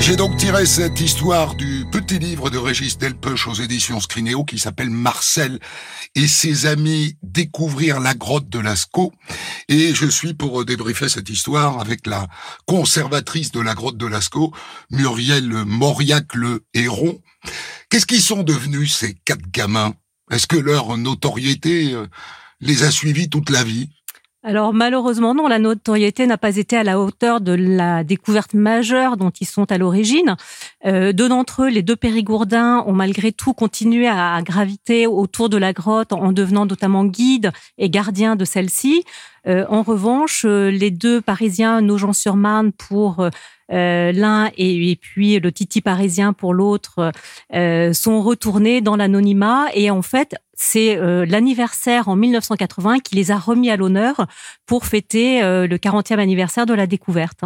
J'ai donc tiré cette histoire du petit livre de Régis Delpech aux éditions Scrinéo qui s'appelle Marcel et ses amis découvrir la grotte de Lascaux. Et je suis pour débriefer cette histoire avec la conservatrice de la grotte de Lascaux, Muriel Mauriac-le-Héron. Qu'est-ce qu'ils sont devenus ces 4 gamins? Est-ce que leur notoriété les a suivis toute la vie? Alors malheureusement non, la notoriété n'a pas été à la hauteur de la découverte majeure dont ils sont à l'origine. 2 d'entre eux, les 2 Périgourdins, ont malgré tout continué à graviter autour de la grotte en devenant notamment guides et gardiens de celle-ci. En revanche, les 2 Parisiens, Nogent-sur-Marne pour l'un et puis le Titi parisien pour l'autre, sont retournés dans l'anonymat. Et en fait, c'est l'anniversaire en 1980 qui les a remis à l'honneur pour fêter le 40e anniversaire de la découverte.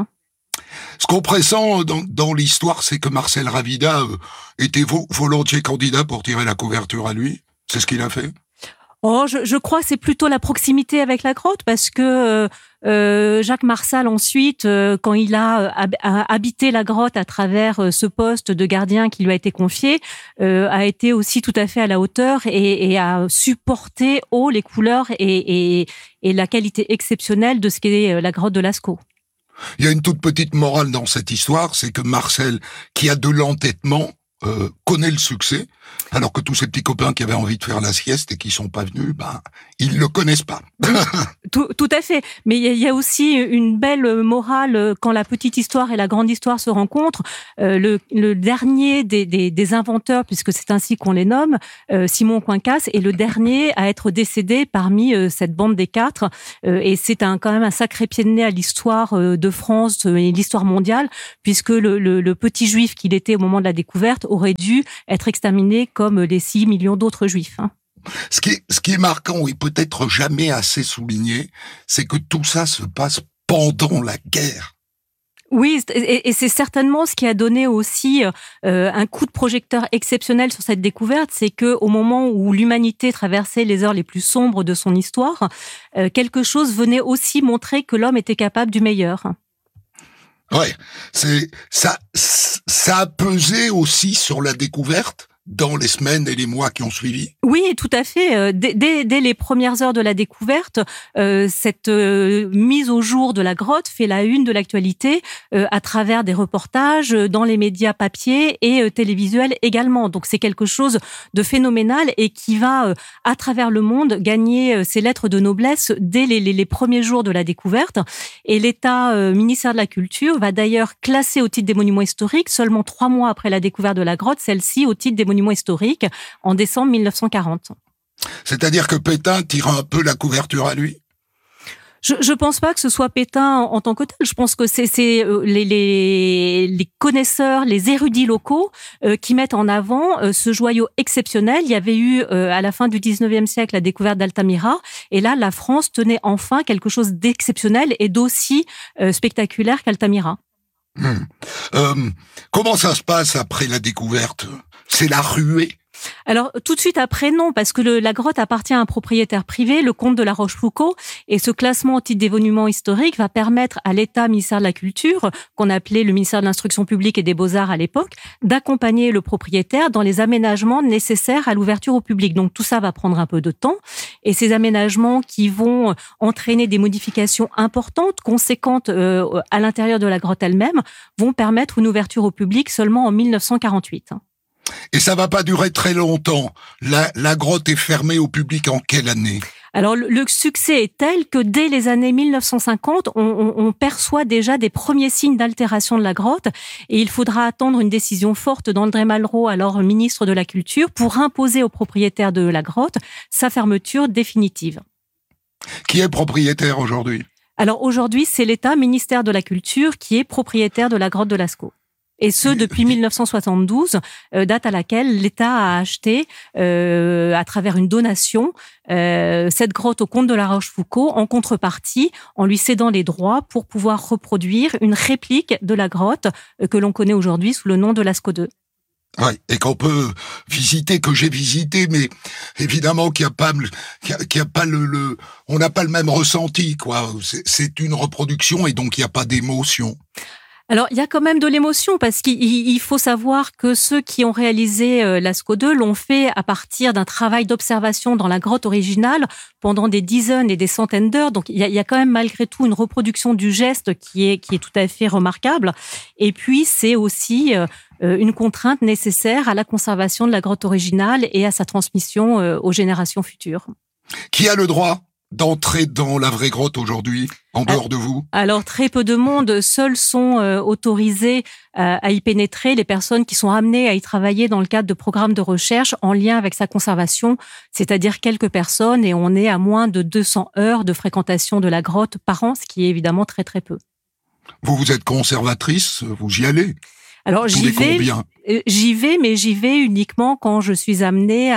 Ce qu'on pressent dans l'histoire, c'est que Marcel Ravida était volontiers candidat pour tirer la couverture à lui. C'est ce qu'il a fait. Oh, je crois que c'est plutôt la proximité avec la grotte, parce que Jacques Marsal ensuite, quand il a habité la grotte à travers ce poste de gardien qui lui a été confié, a été aussi tout à fait à la hauteur et a supporté haut les couleurs et la qualité exceptionnelle de ce qu'est la grotte de Lascaux. Il y a une toute petite morale dans cette histoire, c'est que Marcel, qui a de l'entêtement, connaît le succès, alors que tous ces petits copains qui avaient envie de faire la sieste et qui sont pas venus, ils le connaissent pas. Tout à fait. Mais il y a aussi une belle morale quand la petite histoire et la grande histoire se rencontrent. Le dernier des inventeurs, puisque c'est ainsi qu'on les nomme, Simon Coincas, est le dernier à être décédé parmi cette bande des 4. Et c'est quand même un sacré pied de nez à l'histoire de France et l'histoire mondiale, puisque le petit juif qu'il était au moment de la découverte aurait dû être exterminé comme les 6 millions d'autres juifs. Ce qui est marquant et peut-être jamais assez souligné, c'est que tout ça se passe pendant la guerre. Oui, et c'est certainement ce qui a donné aussi un coup de projecteur exceptionnel sur cette découverte, c'est que au moment où l'humanité traversait les heures les plus sombres de son histoire, quelque chose venait aussi montrer que l'homme était capable du meilleur. Ouais, ça a pesé aussi sur la découverte dans les semaines et les mois qui ont suivi. Oui, tout à fait. Dès les premières heures de la découverte, cette mise au jour de la grotte fait la une de l'actualité à travers des reportages dans les médias papier et télévisuels également. Donc c'est quelque chose de phénoménal et qui va à travers le monde gagner ses lettres de noblesse dès les premiers jours de la découverte. Et l'État ministère de la Culture va d'ailleurs classer au titre des monuments historiques, seulement 3 mois après la découverte de la grotte, celle-ci au titre des monuments historiques en décembre 1940. C'est-à-dire que Pétain tire un peu la couverture à lui? Je pense pas que ce soit Pétain en tant que tel. Je pense que c'est les connaisseurs, les érudits locaux qui mettent en avant ce joyau exceptionnel. Il y avait eu à la fin du 19e siècle la découverte d'Altamira, et là la France tenait enfin quelque chose d'exceptionnel et d'aussi spectaculaire qu'Altamira. Comment ça se passe après la découverte? C'est la ruée? Alors, tout de suite après, non, parce que la grotte appartient à un propriétaire privé, le comte de la Rochefoucauld, et ce classement au titre des monuments historiques va permettre à l'État, ministère de la Culture, qu'on appelait le ministère de l'Instruction publique et des Beaux-Arts à l'époque, d'accompagner le propriétaire dans les aménagements nécessaires à l'ouverture au public. Donc, tout ça va prendre un peu de temps, et ces aménagements qui vont entraîner des modifications importantes, conséquentes à l'intérieur de la grotte elle-même, vont permettre une ouverture au public seulement en 1948. Et ça va pas durer très longtemps. La grotte est fermée au public en quelle année? Alors, le succès est tel que dès les années 1950, on perçoit déjà des premiers signes d'altération de la grotte, et il faudra attendre une décision forte d'André Malraux, alors ministre de la Culture, pour imposer aux propriétaires de la grotte sa fermeture définitive. Qui est propriétaire aujourd'hui? Alors aujourd'hui, c'est l'État, ministère de la Culture, qui est propriétaire de la grotte de Lascaux. Et ce, depuis 1972, date à laquelle l'État a acheté, à travers une donation, cette grotte au comte de la Rochefoucauld en contrepartie, en lui cédant les droits pour pouvoir reproduire une réplique de la grotte que l'on connaît aujourd'hui sous le nom de Lascaux II. Ouais, et qu'on peut visiter, que j'ai visité, mais évidemment qu'il y a pas on n'a pas le même ressenti, quoi. C'est une reproduction et donc il n'y a pas d'émotion. Alors, il y a quand même de l'émotion parce qu'il faut savoir que ceux qui ont réalisé Lascaux 2 l'ont fait à partir d'un travail d'observation dans la grotte originale pendant des dizaines et des centaines d'heures. Donc, il y a quand même malgré tout une reproduction du geste qui est tout à fait remarquable. Et puis, c'est aussi une contrainte nécessaire à la conservation de la grotte originale et à sa transmission aux générations futures. Qui a le droit d'entrer dans la vraie grotte aujourd'hui, en dehors de vous? Alors, très peu de monde. Seuls sont autorisés à y pénétrer les personnes qui sont amenées à y travailler dans le cadre de programmes de recherche en lien avec sa conservation, c'est-à-dire quelques personnes, et on est à moins de 200 heures de fréquentation de la grotte par an, ce qui est évidemment très très peu. Vous êtes conservatrice, vous y allez? Alors j'y vais, mais j'y vais uniquement quand je suis amenée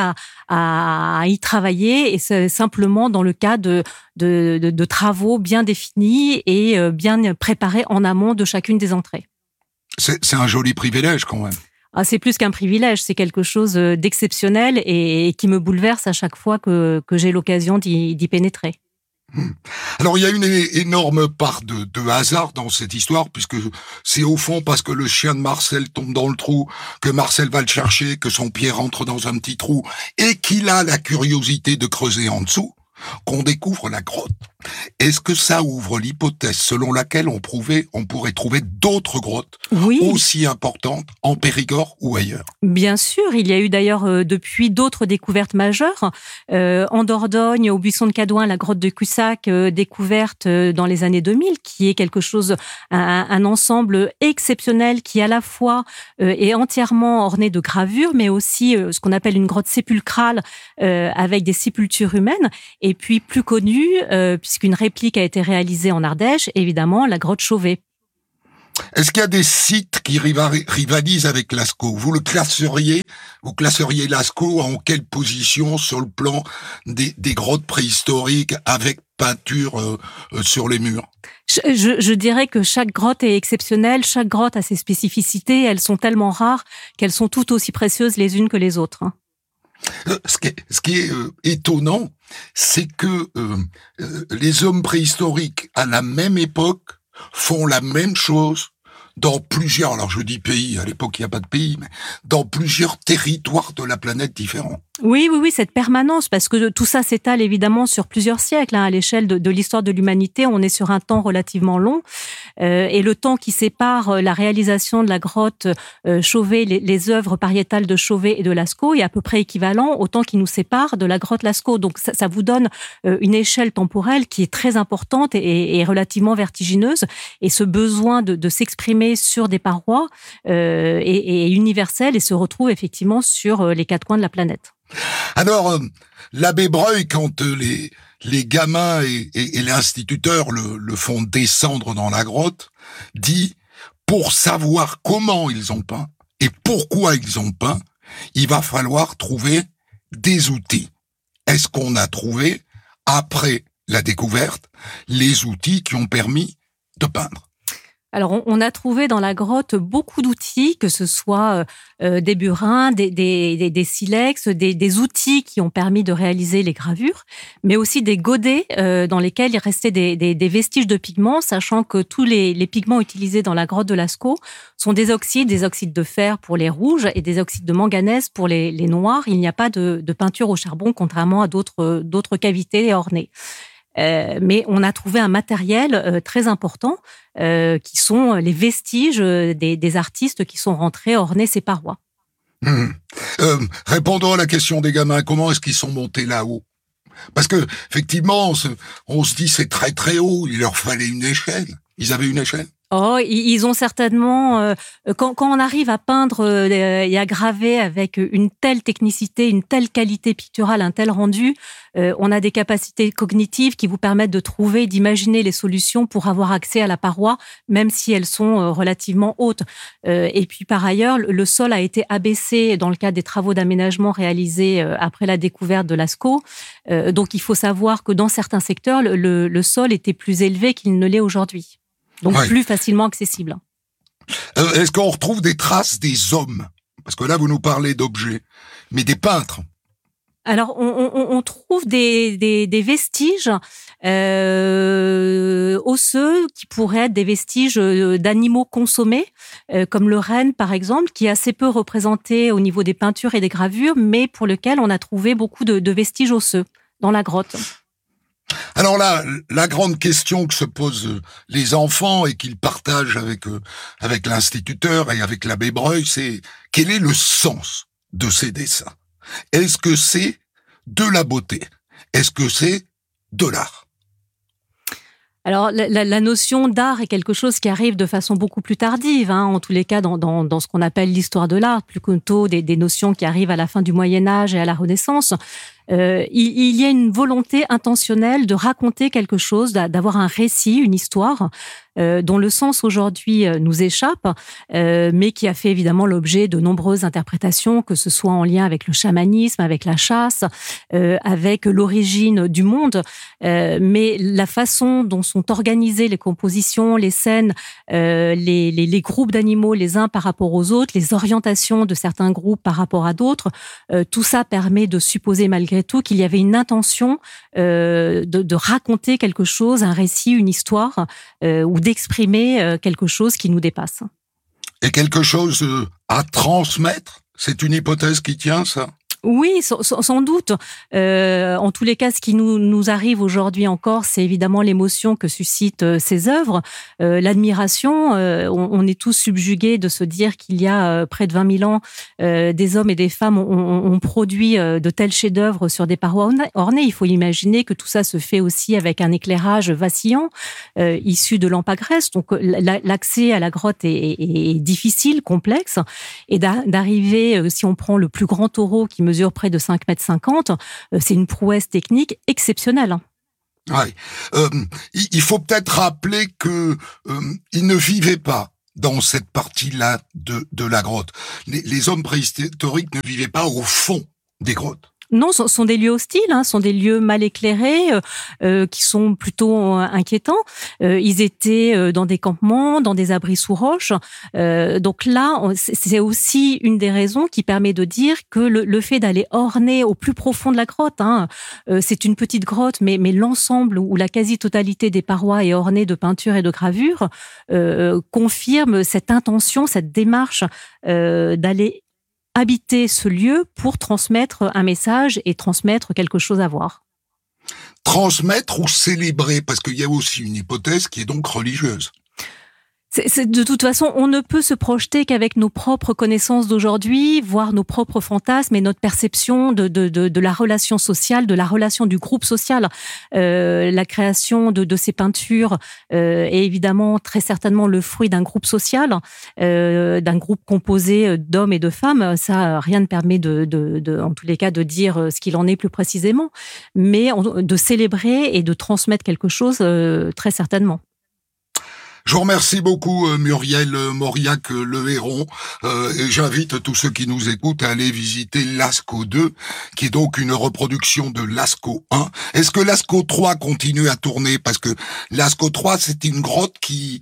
à y travailler, et c'est simplement dans le cadre de travaux bien définis et bien préparés en amont de chacune des entrées. C'est un joli privilège quand même. Ah, c'est plus qu'un privilège, c'est quelque chose d'exceptionnel et qui me bouleverse à chaque fois que j'ai l'occasion d'y pénétrer. Alors il y a une énorme part de hasard dans cette histoire, puisque c'est au fond parce que le chien de Marcel tombe dans le trou, que Marcel va le chercher, que son pied rentre dans un petit trou, et qu'il a la curiosité de creuser en dessous, qu'on découvre la grotte. Est-ce que ça ouvre l'hypothèse selon laquelle on pourrait trouver d'autres grottes aussi importantes en Périgord ou ailleurs? Bien sûr, il y a eu d'ailleurs depuis d'autres découvertes majeures. En Dordogne, au buisson de Cadouin, la grotte de Cussac, découverte dans les années 2000, qui est quelque chose, un ensemble exceptionnel qui à la fois est entièrement orné de gravures, mais aussi ce qu'on appelle une grotte sépulcrale avec des sépultures humaines. Et puis plus connue, puisqu'une réplique a été réalisée en Ardèche, évidemment, la grotte Chauvet. Est-ce qu'il y a des sites qui rivalisent avec Lascaux? Vous classeriez Lascaux en quelle position sur le plan des grottes préhistoriques avec peinture sur les murs? Je dirais que chaque grotte est exceptionnelle, chaque grotte a ses spécificités, elles sont tellement rares qu'elles sont toutes aussi précieuses les unes que les autres. Ce qui est étonnant, c'est que les hommes préhistoriques, à la même époque, font la même chose dans plusieurs, alors je dis pays, à l'époque il n'y a pas de pays, mais dans plusieurs territoires de la planète différents. Oui, cette permanence, parce que tout ça s'étale évidemment sur plusieurs siècles. À l'échelle de l'histoire de l'humanité, on est sur un temps relativement long. Et le temps qui sépare la réalisation de la grotte Chauvet, les œuvres pariétales de Chauvet et de Lascaux, est à peu près équivalent au temps qui nous sépare de la grotte Lascaux. Donc ça vous donne une échelle temporelle qui est très importante et relativement vertigineuse. Et ce besoin de s'exprimer sur des parois est universel et se retrouve effectivement sur les quatre coins de la planète. Alors, l'abbé Breuil, quand les gamins et l'instituteur le font descendre dans la grotte, dit, pour savoir comment ils ont peint et pourquoi ils ont peint, il va falloir trouver des outils. Est-ce qu'on a trouvé, après la découverte, les outils qui ont permis de peindre? Alors, on a trouvé dans la grotte beaucoup d'outils, que ce soit des burins, des silex, des outils qui ont permis de réaliser les gravures, mais aussi des godets dans lesquels il restait des vestiges de pigments, sachant que tous les pigments utilisés dans la grotte de Lascaux sont des oxydes de fer pour les rouges et des oxydes de manganèse pour les noirs. Il n'y a pas de peinture au charbon, contrairement à d'autres cavités ornées. Mais on a trouvé un matériel très important qui sont les vestiges des artistes qui sont rentrés orner ces parois. Répondons à la question des gamins, comment est-ce qu'ils sont montés là-haut? Parce que effectivement, on se dit c'est très très haut, il leur fallait une échelle. Ils avaient une échelle? Oh, ils ont certainement, quand on arrive à peindre et à graver avec une telle technicité, une telle qualité picturale, un tel rendu, on a des capacités cognitives qui vous permettent de trouver, d'imaginer les solutions pour avoir accès à la paroi, même si elles sont relativement hautes. Et puis par ailleurs, le sol a été abaissé dans le cadre des travaux d'aménagement réalisés après la découverte de Lascaux. Donc il faut savoir que dans certains secteurs, le sol était plus élevé qu'il ne l'est aujourd'hui. Donc plus facilement accessible. Est-ce qu'on retrouve des traces des hommes? Parce que là, vous nous parlez d'objets, mais des peintres. Alors, on trouve des vestiges osseux qui pourraient être des vestiges d'animaux consommés, comme le renne par exemple, qui est assez peu représenté au niveau des peintures et des gravures, mais pour lequel on a trouvé beaucoup de vestiges osseux dans la grotte. Alors là, la grande question que se posent les enfants et qu'ils partagent avec l'instituteur et avec l'abbé Breuil, c'est quel est le sens de ces dessins? Est-ce que c'est de la beauté? Est-ce que c'est de l'art? Alors, la notion d'art est quelque chose qui arrive de façon beaucoup plus tardive, hein, en tous les cas dans ce qu'on appelle l'histoire de l'art, plutôt des notions qui arrivent à la fin du Moyen-Âge et à la Renaissance. Il y a une volonté intentionnelle de raconter quelque chose, d'avoir un récit, une histoire, dont le sens aujourd'hui nous échappe, mais qui a fait évidemment l'objet de nombreuses interprétations, que ce soit en lien avec le chamanisme, avec la chasse, avec l'origine du monde. Mais la façon dont sont organisées les compositions, les scènes, les groupes d'animaux les uns par rapport aux autres, les orientations de certains groupes par rapport à d'autres, tout ça permet de supposer malgré tout qu'il y avait une intention de raconter quelque chose, un récit, une histoire, ou d'exprimer quelque chose qui nous dépasse. Et quelque chose à transmettre? C'est une hypothèse qui tient, ça? Oui, sans doute. En tous les cas, ce qui nous arrive aujourd'hui encore, c'est évidemment l'émotion que suscitent ces œuvres, l'admiration. On est tous subjugués de se dire qu'il y a près de 20 000 ans, des hommes et des femmes ont produit de tels chefs-d'œuvre sur des parois ornées. Il faut imaginer que tout ça se fait aussi avec un éclairage vacillant, issu de lampes à graisse. Donc l'accès à la grotte est difficile, complexe, et d'arriver, si on prend le plus grand taureau qui mesure près de 5,50 m, c'est une prouesse technique exceptionnelle. Ouais. Il faut peut-être rappeler que ils ne vivaient pas dans cette partie-là de la grotte. Les hommes préhistoriques ne vivaient pas au fond des grottes. Non, ce sont des lieux hostiles, hein, sont des lieux mal éclairés, qui sont plutôt inquiétants. Ils étaient dans des campements, dans des abris sous roches. Donc là, c'est aussi une des raisons qui permet de dire que le fait d'aller orner au plus profond de la grotte, hein, c'est une petite grotte, mais l'ensemble ou la quasi-totalité des parois est ornée de peintures et de gravures, confirme cette intention, cette démarche d'aller habiter ce lieu pour transmettre un message et transmettre quelque chose à voir. Transmettre ou célébrer, parce qu'il y a aussi une hypothèse qui est donc religieuse. De toute façon, on ne peut se projeter qu'avec nos propres connaissances d'aujourd'hui, voire nos propres fantasmes et notre perception de la relation sociale, de la relation du groupe social. La création de ces peintures est évidemment très certainement le fruit d'un groupe social, d'un groupe composé d'hommes et de femmes. Ça, rien ne permet en tous les cas de dire ce qu'il en est plus précisément, mais de célébrer et de transmettre quelque chose très certainement. Je vous remercie beaucoup, Muriel Mauriac-Le Héron, et j'invite tous ceux qui nous écoutent à aller visiter Lascaux 2, qui est donc une reproduction de Lascaux 1. Est-ce que Lascaux 3 continue à tourner? Parce que Lascaux 3, c'était une grotte qui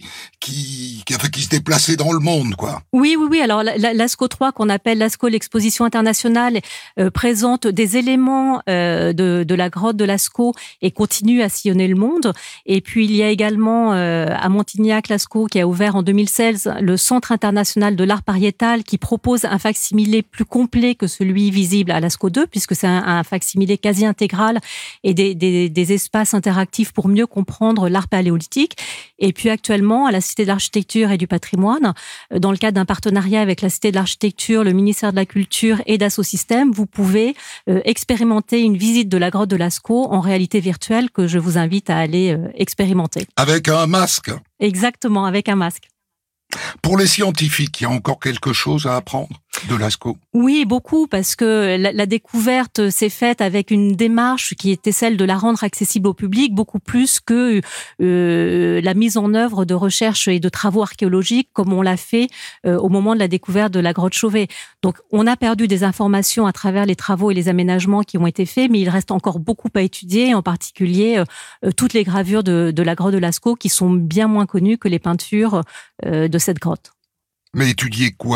se déplaçait dans le monde, quoi. Oui. Alors, Lascaux 3, qu'on appelle Lascaux l'Exposition internationale, présente des éléments de la grotte de Lascaux et continue à sillonner le monde. Et puis, il y a également à Montignac-Lascaux, qui a ouvert en 2016 le Centre international de l'art pariétal, qui propose un facsimilé plus complet que celui visible à Lascaux 2, puisque c'est un facsimilé quasi intégral et des espaces interactifs pour mieux comprendre l'art paléolithique. Et puis actuellement, à la Cité de l'Architecture et du Patrimoine, dans le cadre d'un partenariat avec la Cité de l'Architecture, le ministère de la Culture et Dassault-Systèmes, vous pouvez expérimenter une visite de la grotte de Lascaux en réalité virtuelle que je vous invite à aller expérimenter. Avec un masque. Exactement, avec un masque. Pour les scientifiques, il y a encore quelque chose à apprendre de Lascaux? Oui, beaucoup, parce que la découverte s'est faite avec une démarche qui était celle de la rendre accessible au public, beaucoup plus que la mise en œuvre de recherches et de travaux archéologiques comme on l'a fait au moment de la découverte de la grotte Chauvet. Donc, on a perdu des informations à travers les travaux et les aménagements qui ont été faits, mais il reste encore beaucoup à étudier, en particulier toutes les gravures de la grotte de Lascaux qui sont bien moins connues que les peintures de cette grotte. Mais étudier quoi?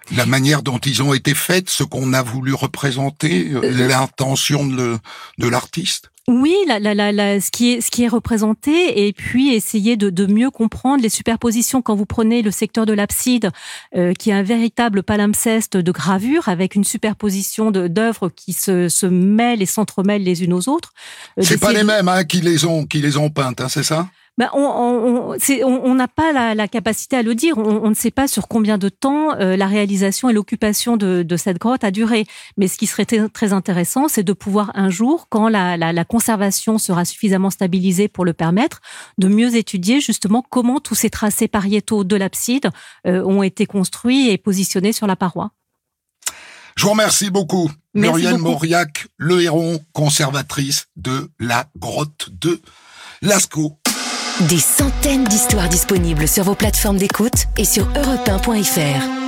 La manière dont ils ont été faits, ce qu'on a voulu représenter, l'intention de l'artiste. Oui, ce qui est représenté, et puis essayer de mieux comprendre les superpositions. Quand vous prenez le secteur de l'abside, qui est un véritable palimpseste de gravures avec une superposition d'œuvres qui se mêlent et s'entremêlent les unes aux autres. C'est pas les mêmes qui les ont peintes, c'est ça? On n'a pas la capacité à le dire. On ne sait pas sur combien de temps la réalisation et l'occupation de cette grotte a duré. Mais ce qui serait très intéressant, c'est de pouvoir un jour, quand la conservation sera suffisamment stabilisée pour le permettre, de mieux étudier justement comment tous ces tracés pariétaux de l'abside ont été construits et positionnés sur la paroi. Je vous remercie beaucoup. Muriel Mauriac, Le Héron, conservatrice de la grotte de Lascaux. Des centaines d'histoires disponibles sur vos plateformes d'écoute et sur europe1.fr.